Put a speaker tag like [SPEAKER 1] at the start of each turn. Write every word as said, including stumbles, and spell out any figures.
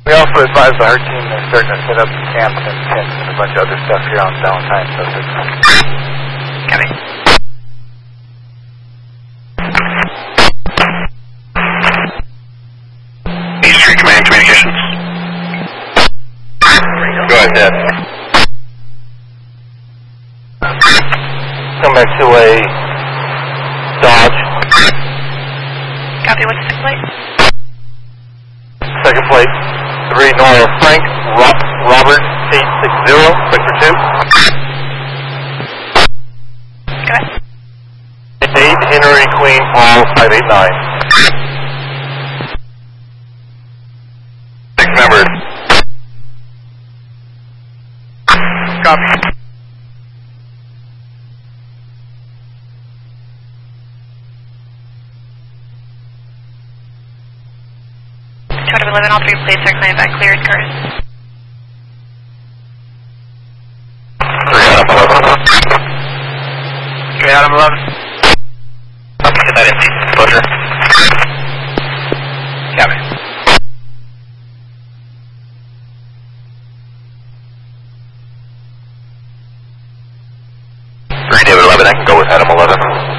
[SPEAKER 1] We also advise our team they're starting to set up camps and tents and a bunch of other stuff here on Valentine. So
[SPEAKER 2] Copy. East Street Command Communications. Go ahead, Dad.
[SPEAKER 1] come back to a Dodge.
[SPEAKER 3] Copy, what's the plate?
[SPEAKER 1] Second plate, three Nora Frank, Rob, Robert, eight six zero, Victor two.
[SPEAKER 3] Go ahead.
[SPEAKER 1] eight Henry Queen Paul, five eight nine.
[SPEAKER 2] Six members.
[SPEAKER 1] Copy.
[SPEAKER 3] Total eleven, all three plates are claimed back cleared, Curtis.
[SPEAKER 1] three Adam eleven.
[SPEAKER 2] Okay, get that empty. Closure. Copy. three David eleven, I can go with Adam eleven.